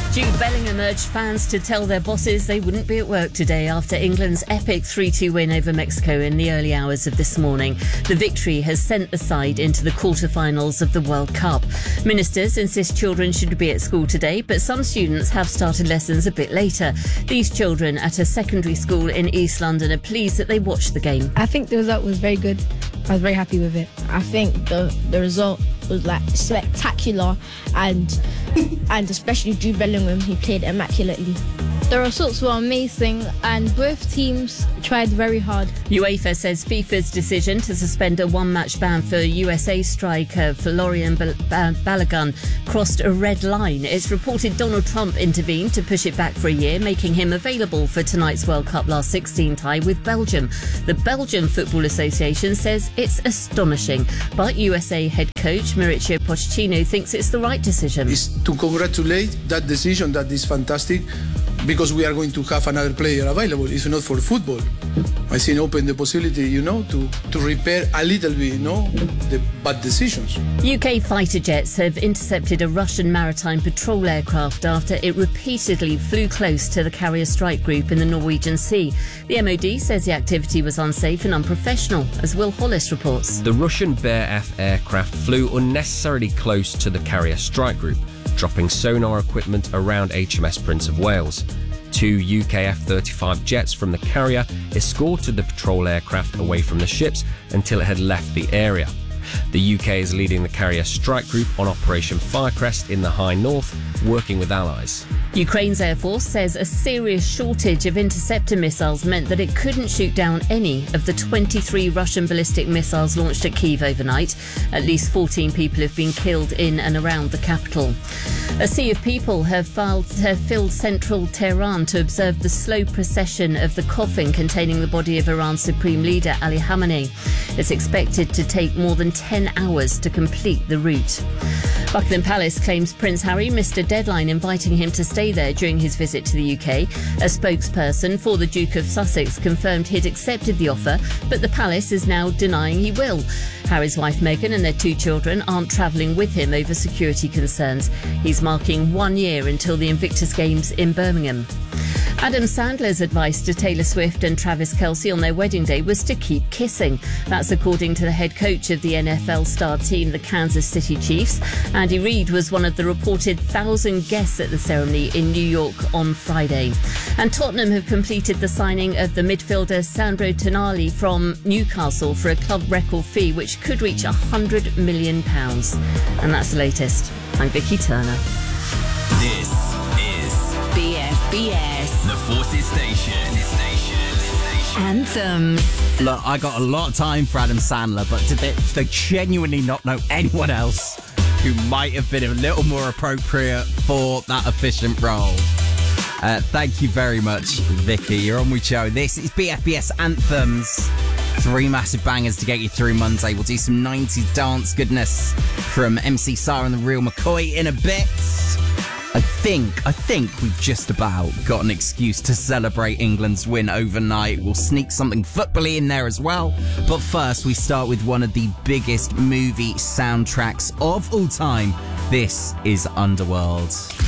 Jude Bellingham urged fans to tell their bosses they wouldn't be at work today after England's epic 3-2 win over Mexico in the early hours of this morning. The victory has sent the side into the quarter-finals of the World Cup. Ministers insist children should be at school today, but some students have started lessons a bit later. These children at a secondary school in East London are pleased that they watched the game. I think the result was very good. I was very happy with it. I think the result was spectacular, and especially Jude Bellingham, he played immaculately. The results were amazing and both teams tried very hard. UEFA says FIFA's decision to suspend a one-match ban for USA striker Florian Balogun crossed a red line. It's reported Donald Trump intervened to push it back for a year, making him available for tonight's World Cup last 16 tie with Belgium. The Belgian Football Association says it's astonishing, but USA head coach Mauricio Pochettino thinks it's the right decision. It's to congratulate that decision. That is fantastic, because we are going to have another player available. It's not for football. I think open the possibility, to repair a little bit, the bad decisions. UK fighter jets have intercepted a Russian maritime patrol aircraft after it repeatedly flew close to the carrier strike group in the Norwegian Sea. The MOD says the activity was unsafe and unprofessional, as Will Hollis reports. The Russian Bear F aircraft flew unnecessarily close to the carrier strike group, dropping sonar equipment around HMS Prince of Wales. 2 UK F-35 jets from the carrier escorted the patrol aircraft away from the ships until it had left the area. The UK is leading the carrier strike group on Operation Firecrest in the High North, working with allies. Ukraine's Air Force says a serious shortage of interceptor missiles meant that it couldn't shoot down any of the 23 Russian ballistic missiles launched at Kyiv overnight. At least 14 people have been killed in and around the capital. A sea of people have filled central Tehran to observe the slow procession of the coffin containing the body of Iran's Supreme Leader Ali Khamenei. It's expected to take more than 10 hours to complete the route. Buckingham Palace claims Prince Harry missed a deadline inviting him to stay there during his visit to the UK. A spokesperson for the Duke of Sussex confirmed he'd accepted the offer, but the palace is now denying he will. Harry's wife Meghan and their 2 children aren't travelling with him over security concerns. He's marking 1 year until the Invictus Games in Birmingham. Adam Sandler's advice to Taylor Swift and Travis Kelce on their wedding day was to keep kissing. That's according to the head coach of the NFL star team, the Kansas City Chiefs. Andy Reid was one of the reported 1,000 guests at the ceremony in New York on Friday. And Tottenham have completed the signing of the midfielder Sandro Tonali from Newcastle for a club record fee which could reach £100 million. And that's the latest. I'm Vicky Turner. This is BFBS, the Forces Station. Anthems. Look, I got a lot of time for Adam Sandler, but did they genuinely not know anyone else who might have been a little more appropriate for that efficient role? Thank you very much, Vicky. You're on with Joe. This is BFBS Anthems. 3 massive bangers to get you through Monday. We'll do some 90s dance goodness from MC Sarah and the Real McCoy in a bit. I think we've just about got an excuse to celebrate England's win overnight. We'll sneak something football-y in there as well. But first, we start with one of the biggest movie soundtracks of all time. This is Underworld.